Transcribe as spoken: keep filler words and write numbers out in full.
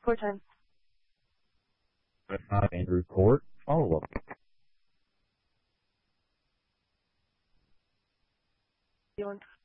Four times. Uh, Andrew Court, follow up. You want